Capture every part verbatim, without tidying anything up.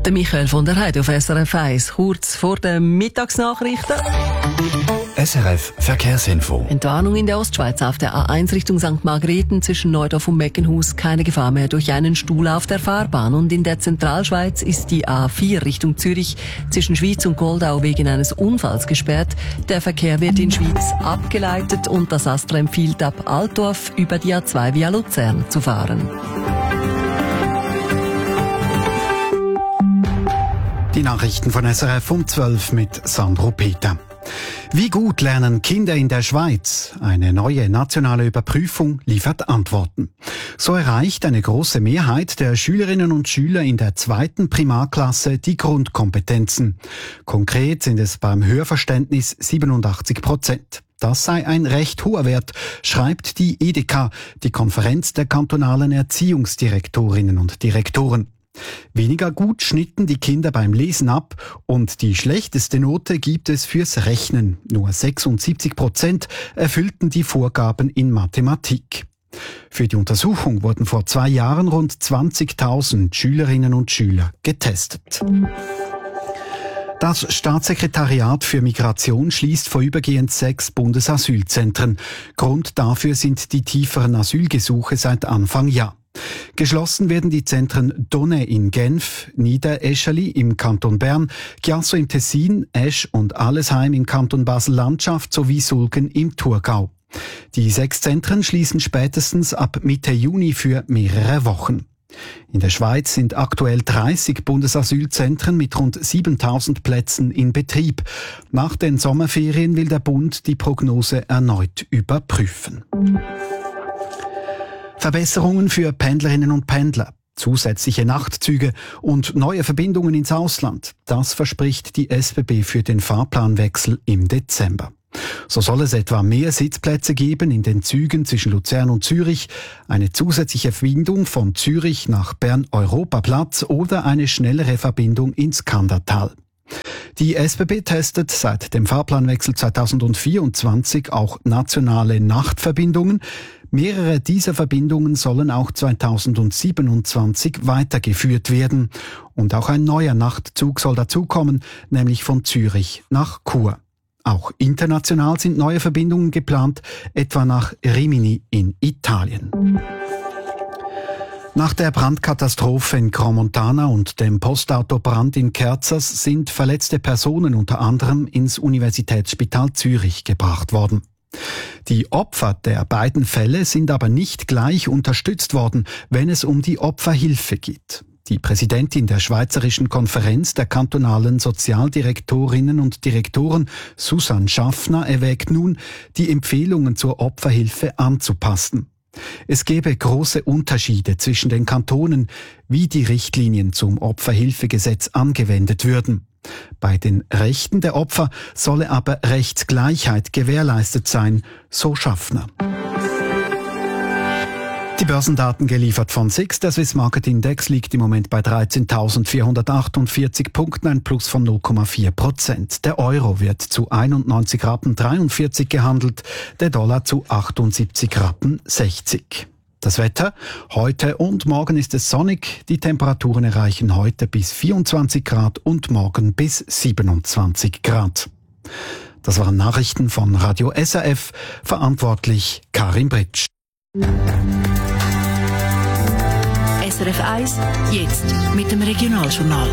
Der Michael von der Heide auf S R F eins. Kurz vor den Mittagsnachrichten. S R F Verkehrsinfo. Entwarnung in der Ostschweiz auf der A eins Richtung Sankt Margrethen zwischen Neudorf und Meckenhus. Keine Gefahr mehr durch einen Stuhl auf der Fahrbahn. Und in der Zentralschweiz ist die A vier Richtung Zürich zwischen Schwyz und Goldau wegen eines Unfalls gesperrt. Der Verkehr wird in Schwyz abgeleitet und das Astra empfiehlt ab Altdorf über die A zwei via Luzern zu fahren. Die Nachrichten von S R F um zwölf mit Sandro Peter. Wie gut lernen Kinder in der Schweiz? Eine neue nationale Überprüfung liefert Antworten. So erreicht eine große Mehrheit der Schülerinnen und Schüler in der zweiten Primarklasse die Grundkompetenzen. Konkret sind es beim Hörverständnis siebenundachtzig Prozent. Das sei ein recht hoher Wert, schreibt die E D K, die Konferenz der kantonalen Erziehungsdirektorinnen und Direktoren. Weniger gut schnitten die Kinder beim Lesen ab und die schlechteste Note gibt es fürs Rechnen. Nur sechsundsiebzig Prozent erfüllten die Vorgaben in Mathematik. Für die Untersuchung wurden vor zwei Jahren rund zwanzigtausend Schülerinnen und Schüler getestet. Das Staatssekretariat für Migration schließt vorübergehend sechs Bundesasylzentren. Grund dafür sind die tieferen Asylgesuche seit Anfang Jahr. Geschlossen werden die Zentren Donau in Genf, Niederescheli im Kanton Bern, Chiasso im Tessin, Esch und Allesheim im Kanton Basel-Landschaft sowie Sulgen im Thurgau. Die sechs Zentren schließen spätestens ab Mitte Juni für mehrere Wochen. In der Schweiz sind aktuell dreißig Bundesasylzentren mit rund siebentausend Plätzen in Betrieb. Nach den Sommerferien will der Bund die Prognose erneut überprüfen. Verbesserungen für Pendlerinnen und Pendler, zusätzliche Nachtzüge und neue Verbindungen ins Ausland. Das verspricht die S B B für den Fahrplanwechsel im Dezember. So soll es etwa mehr Sitzplätze geben in den Zügen zwischen Luzern und Zürich, eine zusätzliche Verbindung von Zürich nach Bern-Europaplatz oder eine schnellere Verbindung ins Kandertal. Die S B B testet seit dem Fahrplanwechsel zweitausendvierundzwanzig auch nationale Nachtverbindungen. Mehrere dieser Verbindungen sollen auch zweitausendsiebenundzwanzig weitergeführt werden. Und auch ein neuer Nachtzug soll dazukommen, nämlich von Zürich nach Chur. Auch international sind neue Verbindungen geplant, etwa nach Rimini in Italien. Nach der Brandkatastrophe in Crans-Montana und dem Postautobrand in Kerzers sind verletzte Personen unter anderem ins Universitätsspital Zürich gebracht worden. Die Opfer der beiden Fälle sind aber nicht gleich unterstützt worden, wenn es um die Opferhilfe geht. Die Präsidentin der Schweizerischen Konferenz der kantonalen Sozialdirektorinnen und Direktoren, Susanne Schaffner, erwägt nun, die Empfehlungen zur Opferhilfe anzupassen. Es gäbe große Unterschiede zwischen den Kantonen, wie die Richtlinien zum Opferhilfegesetz angewendet würden. Bei den Rechten der Opfer solle aber Rechtsgleichheit gewährleistet sein, so Schaffner. Die Börsendaten geliefert von S I X. Der Swiss Market Index liegt im Moment bei dreizehntausendvierhundertachtundvierzig Punkten, ein Plus von null Komma vier Prozent. Der Euro wird zu einundneunzig Rappen dreiundvierzig gehandelt, der Dollar zu achtundsiebzig Rappen sechzig. Das Wetter: Heute und morgen ist es sonnig. Die Temperaturen erreichen heute bis vierundzwanzig Grad und morgen bis siebenundzwanzig Grad. Das waren Nachrichten von Radio S R F. Verantwortlich Karin Britsch. S R F eins, jetzt mit dem Regionaljournal.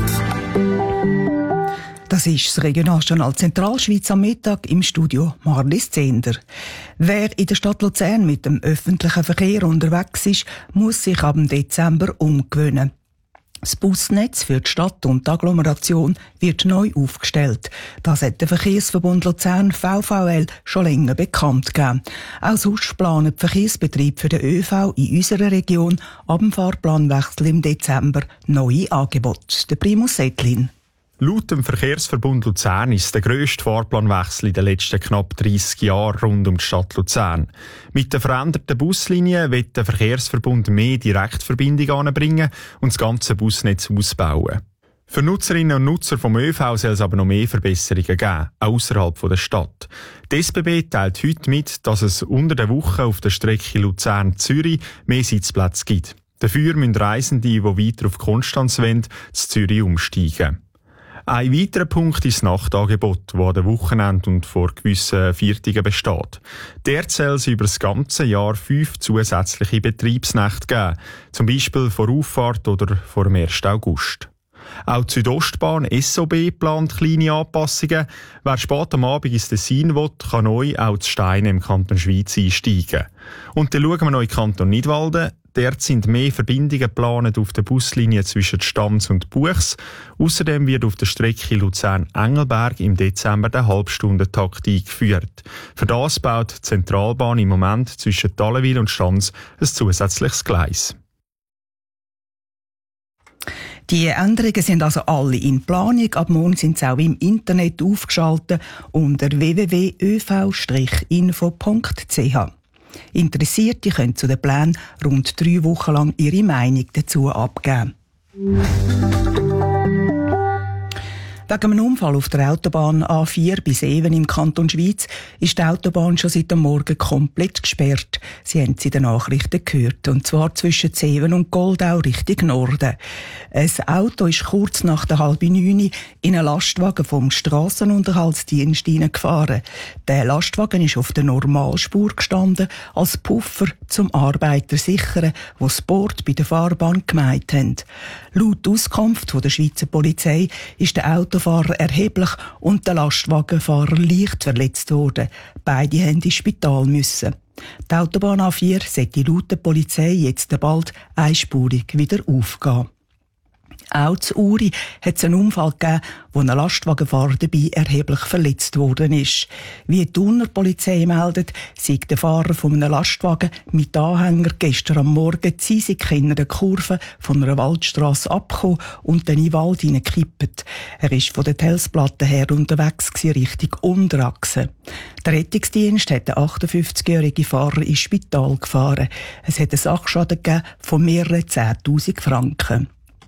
Das ist das Regionaljournal Zentralschweiz am Mittag, im Studio Marlies Zehnder. Wer in der Stadt Luzern mit dem öffentlichen Verkehr unterwegs ist, muss sich ab Dezember umgewöhnen. Das Busnetz für die Stadt und die Agglomeration wird neu aufgestellt. Das hat der Verkehrsverbund Luzern V V L schon länger bekannt gegeben. Auch sonst planen die Verkehrsbetriebe für den Ö V in unserer Region ab dem Fahrplanwechsel im Dezember neue Angebote. Der Primus Settlin. Laut dem Verkehrsverbund Luzern ist es der grösste Fahrplanwechsel in den letzten knapp dreissig Jahren rund um die Stadt Luzern. Mit der veränderten Buslinie will der Verkehrsverbund mehr Direktverbindungen anbringen und das ganze Busnetz ausbauen. Für Nutzerinnen und Nutzer vom Ö V soll es aber noch mehr Verbesserungen geben, auch ausserhalb der Stadt. Die S B B teilt heute mit, dass es unter der Woche auf der Strecke Luzern-Zürich mehr Sitzplätze gibt. Dafür müssen Reisende, die weiter auf Konstanz wollen, zu Zürich umsteigen. Ein weiterer Punkt ist das Nachtangebot, das an den Wochenenden und vor gewissen Viertigen besteht. Dort soll es über das ganze Jahr fünf zusätzliche Betriebsnächte geben, zum Beispiel vor Auffahrt oder vor dem ersten August. Auch die Südostbahn S O B plant kleine Anpassungen. Wer spät am Abend ins Tessin will, kann neu auch zu Steine im Kanton Schwyz einsteigen. Und dann schauen wir noch in den Kanton Nidwalden. Dort sind mehr Verbindungen geplant auf der Buslinie zwischen Stams und Buchs. Außerdem wird auf der Strecke Luzern-Engelberg im Dezember der Halbstundentakt eingeführt. Für das baut die Zentralbahn im Moment zwischen Tallenwil und Stams ein zusätzliches Gleis. Die Änderungen sind also alle in Planung. Ab morgen sind sie auch im Internet aufgeschaltet unter w w w punkt ö v Strich info punkt c h. Interessierte können zu den Plänen rund drei Wochen lang ihre Meinung dazu abgeben. Wegen einem Unfall auf der Autobahn A vier bis Even im Kanton Schwyz ist die Autobahn schon seit dem Morgen komplett gesperrt. Sie haben es in den Nachrichten gehört. Und zwar zwischen Even und Goldau Richtung Norden. Ein Auto ist kurz nach der halben neun in einen Lastwagen vom Strassenunterhaltsdienst hineingefahren. Der Lastwagen ist auf der Normalspur gestanden, als Puffer zum Arbeiter sichern, wo das Board bei der Fahrbahn gemeint haben. Laut Auskunft von der Schweizer Polizei ist der Autofahrer erheblich und der Lastwagenfahrer leicht verletzt worden. Beide mussten ins Spital müssen. Die Autobahn A vier sollte laut der Polizei jetzt bald einspurig wieder aufgehen. Auch zu Uri hat es einen Unfall gegeben, wo ein Lastwagenfahrer dabei erheblich verletzt worden ist. Wie die Thuner Polizei meldet, sei der Fahrer von einem Lastwagen mit Anhänger gestern am Morgen ziesig in einer Kurve von einer Waldstrasse abgekommen und dann in den Wald hineingekippt. Er ist von der Telsplatte her unterwegs gewesen, Richtung Unterachse. Der Rettungsdienst hat den achtundfünfzigjährigen Fahrer ins Spital gefahren. Es hat einen Sachschaden gegeben von mehreren zehntausend Franken.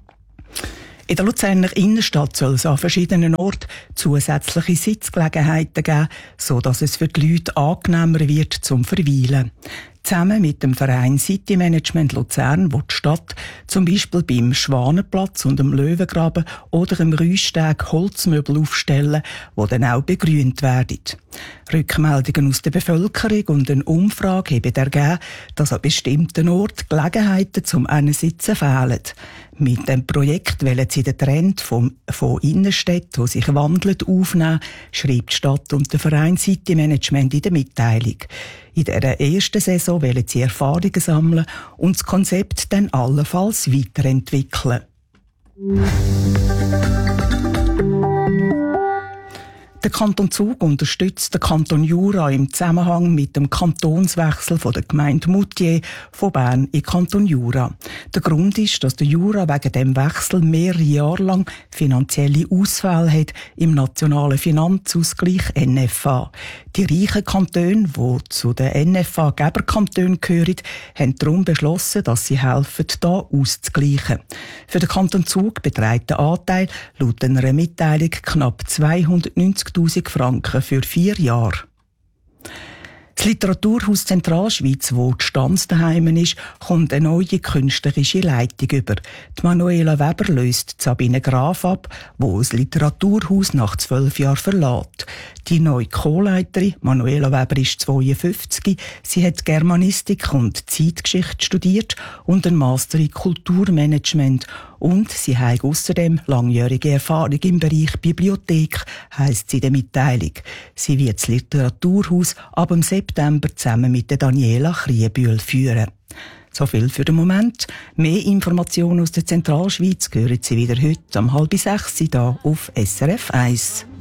In der Luzerner Innenstadt soll es an verschiedenen Orten zusätzliche Sitzgelegenheiten geben, sodass es für die Leute angenehmer wird zum Verweilen. Zusammen mit dem Verein City Management Luzern will die Stadt zum Beispiel beim Schwanenplatz und dem Löwengraben oder im Rüsteg Holzmöbel aufstellen, die dann auch begrünt werden. Rückmeldungen aus der Bevölkerung und eine Umfrage haben ergeben, dass an bestimmten Orten Gelegenheiten zum Sitzen fehlen. Mit dem Projekt wollen sie den Trend vom, von Innenstädten, die sich wandeln, aufnehmen, schreibt die Stadt und der Verein City Management in der Mitteilung. In dieser ersten Saison wollen sie Erfahrungen sammeln und das Konzept dann allenfalls weiterentwickeln. Der Kanton Zug unterstützt den Kanton Jura im Zusammenhang mit dem Kantonswechsel von der Gemeinde Moutier von Bern in Kanton Jura. Der Grund ist, dass der Jura wegen dem Wechsel mehrere Jahre lang finanzielle Ausfälle hat im nationalen Finanzausgleich N F A. Die reichen Kantone, die zu den N F A-Geberkantonen gehören, haben darum beschlossen, dass sie helfen, hier auszugleichen. Für den Kanton Zug beträgt der Anteil laut einer Mitteilung knapp zweihundertneunzigtausend Franken für vier Jahre. Das Literaturhaus Zentralschweiz, wo die Stanz daheim ist, kommt eine neue künstlerische Leitung über. Die Manuela Weber löst Sabine Graf ab, wo das Literaturhaus nach zwölf Jahren verlässt. Die neue Co-Leiterin, Manuela Weber, ist zweiundfünfzig. Sie hat Germanistik und Zeitgeschichte studiert und einen Master in Kulturmanagement. Und sie hat außerdem langjährige Erfahrung im Bereich Bibliothek, heisst sie in der Mitteilung. Sie wird das Literaturhaus ab dem September zusammen mit der Daniela Kriebühl führen. So viel für den Moment. Mehr Informationen aus der Zentralschweiz hören Sie wieder heute um halb sechs hier auf S R F eins.